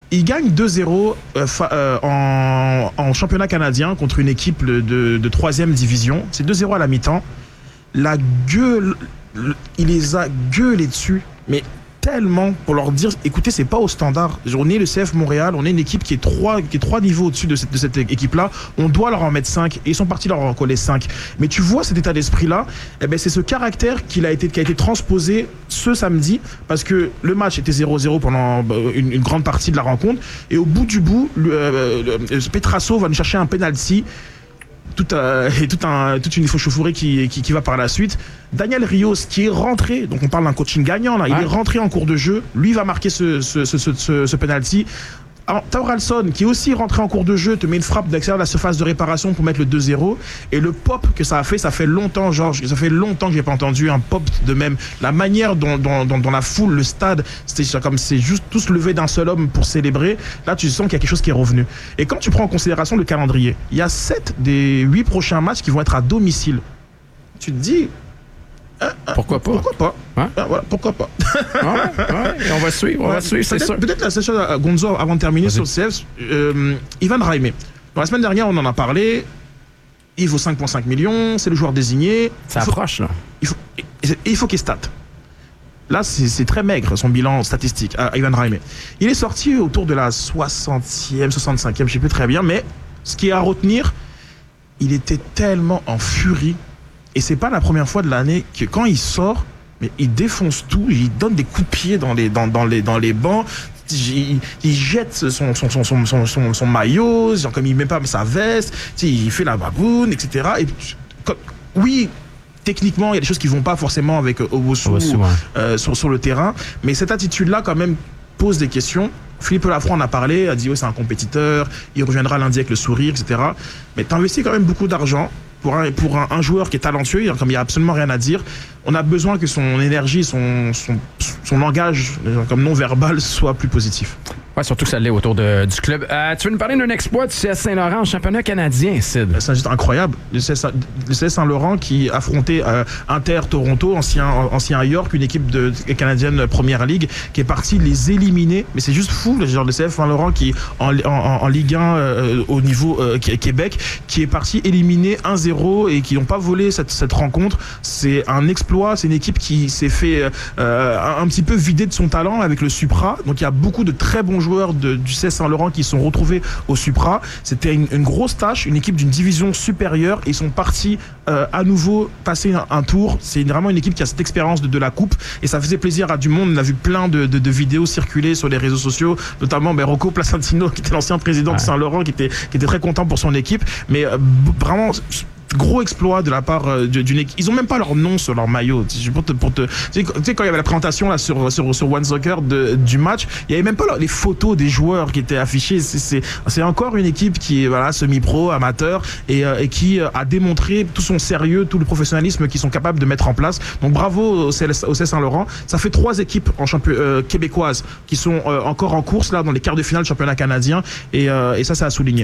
Il gagne 2-0 en championnat canadien contre une équipe de 3e division. C'est 2-0 à la mi-temps. La gueule, il les a gueulés dessus, mais tellement pour leur dire, écoutez, c'est pas au standard. On est le CF Montréal, on est une équipe qui est 3 niveaux au-dessus de cette équipe-là. On doit leur en mettre 5 et ils sont partis leur en coller 5. Mais tu vois cet état d'esprit-là, c'est ce caractère qui a été transposé ce samedi parce que le match était 0-0 pendant une grande partie de la rencontre et au bout du bout, Petrasso va nous chercher un penalty. Toute une échauffourée qui va par la suite. Daniel Rios qui est rentré, donc on parle d'un coaching gagnant là, il est rentré en cours de jeu, lui va marquer ce penalty. Tauralson qui est aussi rentré en cours de jeu te met une frappe d'extérieur de la surface de réparation pour mettre le 2-0 et le pop que ça fait longtemps, Georges, ça fait longtemps que j'ai pas entendu un pop de même. La manière dont la foule, le stade, c'était comme c'est juste tous levés d'un seul homme pour célébrer. Là tu sens qu'il y a quelque chose qui est revenu. Et quand tu prends en considération le calendrier, il y a 7 des 8 prochains matchs qui vont être à domicile. Tu te dis pourquoi pas? Hein? Voilà, pourquoi pas? Et on va suivre, c'est sûr. Peut-être la seule chose, Gonzo, avant de terminer sur le CF, Ivan Raimé. Dans la semaine dernière, on en a parlé. Il vaut 5,5 millions, c'est le joueur désigné. Ça approche, là. Il faut qu'il state. Là, c'est très maigre, son bilan statistique, Ivan Raimé. Il est sorti autour de la 60e, 65e, je sais plus très bien, mais ce qui est à retenir, il était tellement en furie. Et c'est pas la première fois de l'année que quand il sort, mais il défonce tout, il donne des coups de pied dans les bancs, il jette son maillot, genre comme il met pas sa veste, il fait la baboune, etc. Et oui, techniquement, il y a des choses qui vont pas forcément avec Owusu sur le terrain, mais cette attitude-là quand même pose des questions. Philippe Lafroy en a parlé, a dit c'est un compétiteur, il reviendra lundi avec le sourire, etc. Mais t'investis quand même beaucoup d'argent pour un joueur qui est talentueux, comme il n'y a absolument rien à dire. On a besoin que son énergie, son langage comme non-verbal soit plus positif. Ouais, surtout que ça l'est autour du club. Tu veux nous parler d'un exploit du CS Saint-Laurent en championnat canadien, Sid? C'est juste incroyable. Le CS Saint-Laurent qui affrontait Inter Toronto, ancien York, une équipe canadienne Première Ligue, qui est partie les éliminer. Mais c'est juste fou, le CF Saint-Laurent qui en Ligue 1 au niveau Québec, qui est parti éliminer 1-0 et qui n'ont pas volé cette rencontre. C'est un exploit. C'est une équipe qui s'est fait un petit peu vider de son talent avec le Supra. Donc il y a beaucoup de très bons joueurs du CS Saint-Laurent qui sont retrouvés au Supra. C'était une grosse tâche, une équipe d'une division supérieure. Ils sont partis à nouveau passer un tour. C'est vraiment une équipe qui a cette expérience de la coupe et ça faisait plaisir à du monde. On a vu plein de vidéos circuler sur les réseaux sociaux, notamment Rocco Placentino qui était l'ancien président de Saint-Laurent qui était très content pour son équipe. Mais vraiment gros exploit de la part d'une équipe. Ils ont même pas leur nom sur leur maillot. Tu sais, quand il y avait la présentation là sur One Soccer du match, il y avait même pas les photos des joueurs qui étaient affichées. C'est encore une équipe qui est semi-pro, amateur et qui a démontré tout son sérieux, tout le professionnalisme qu'ils sont capables de mettre en place. Donc bravo au CS Saint-Laurent. Ça fait 3 équipes en québécoises qui sont encore en course là dans les quarts de finale du championnat canadien et ça c'est à souligner.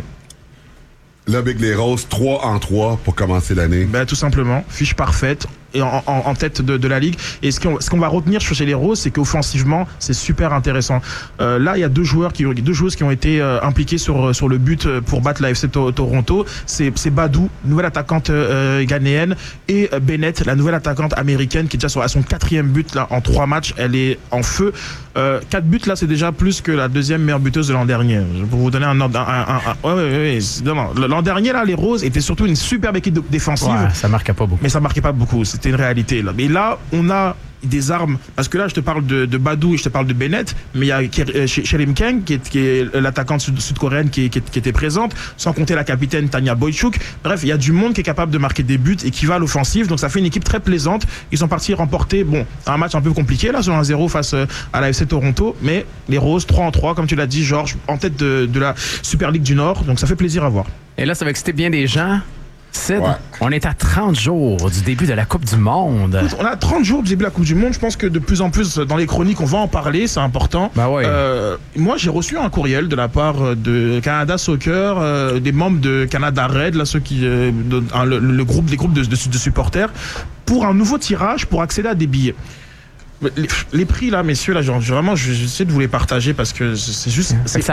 Le Big Les Roses, 3-3 pour commencer l'année. Tout simplement, fiche parfaite et en tête de la ligue. Et ce qu'on va retenir chez les Roses, c'est qu'offensivement, c'est super intéressant. Là, il y a deux joueuses qui ont été impliquées sur le but pour battre la FC Toronto. C'est Badou, nouvelle attaquante ghanéenne, et Bennett, la nouvelle attaquante américaine, qui est déjà à son 4e but là en 3 matchs. Elle est en feu. 4 buts là, c'est déjà plus que la 2e meilleure buteuse de l'an dernier. Pour vous donner un ordre. L'an dernier là, les Roses étaient surtout une superbe équipe défensive. Ouais, ça marquait pas beaucoup. Mais ça marquait pas beaucoup. C'était une réalité là. Mais là, on a des armes, parce que là je te parle de Badou et je te parle de Bennett, mais il y a Sherim Kang qui est l'attaquante sud-coréenne qui était présente, sans compter la capitaine Tanya Boychuk. Bref, il y a du monde qui est capable de marquer des buts et qui va à l'offensive, donc ça fait une équipe très plaisante. Ils sont partis remporter un match un peu compliqué là sur 1-0 face à la FC Toronto, mais les Roses 3-3 comme tu l'as dit Georges, en tête de la Super League du Nord, donc ça fait plaisir à voir. Et là ça va exciter bien des gens. Sid, ouais. On est à 30 jours du début de la Coupe du Monde. Écoute, on a 30 jours du début de la Coupe du Monde. Je pense que de plus en plus dans les chroniques, on va en parler, c'est important. Ouais. Moi, j'ai reçu un courriel de la part de Canada Soccer, des membres de Canada Red, là, ceux qui, les groupes de supporters, pour un nouveau tirage pour accéder à des billets. Les prix là, messieurs, là, vraiment, j'essaie de vous les partager parce que c'est juste.